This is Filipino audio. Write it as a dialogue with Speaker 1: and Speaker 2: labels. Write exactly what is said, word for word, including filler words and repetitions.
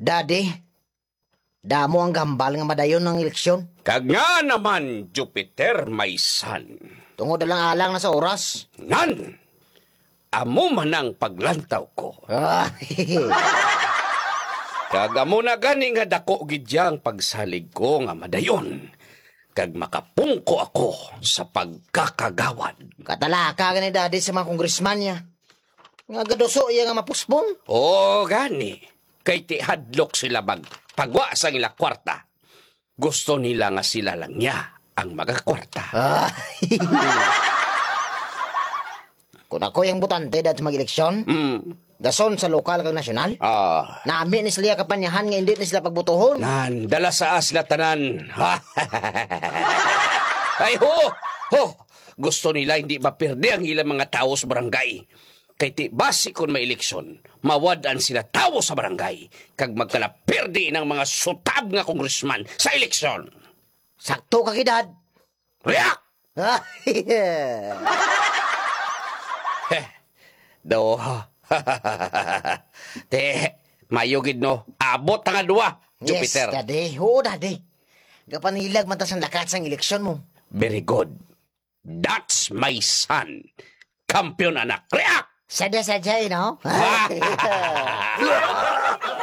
Speaker 1: Daddy, damo ang gambal nga madayon ng eleksyon.
Speaker 2: Kag nga naman, Jupiter, my son.
Speaker 1: Tungod na lang alang na sa oras.
Speaker 2: Nan, amo man ang paglantaw ko.
Speaker 1: Ah,
Speaker 2: Kag amo na gani nga dako gidyang pagsalig ko nga madayon. Kag makapungko ako sa pagkakagawad.
Speaker 1: katalaka ka ni Daddy sa mga kongresman niya. Nga gadoso iya nga mapuspon.
Speaker 2: O gani, kay ti hadlok sila mag pagwa sa ila kwarta. Gusto nila nga sila lang niya ang magakwarta.
Speaker 1: Ah, kung ako yung butante dahil sa mag-eleksyon,
Speaker 2: Hmm,
Speaker 1: dason sa lokal kag nasyonal,
Speaker 2: ah,
Speaker 1: naami ni sila kapanyahan nga hindi ni sila pagbutuhon.
Speaker 2: nan, dala sa asla tanan. Ay ho, ho, gusto nila hindi mapirde ang ilang mga tao sa barangay. Kay ti basi kon may eleksyon, mawadan sila tao sa barangay, kag magkalapirde ng mga sutab nga kongresman sa eleksyon.
Speaker 1: Sakto ka kidad.
Speaker 2: Reak!
Speaker 1: Ah,
Speaker 2: Heh, do, te, mayugid no, abot nga duwa, Jupiter.
Speaker 1: Yes, Daddy. Oo, Daddy. Kapanilag man tas ang lakat sa eleksyon mo.
Speaker 2: Very good. That's my son. Kampiyon anak. Reak!
Speaker 1: Sadya-sadya, eh, no?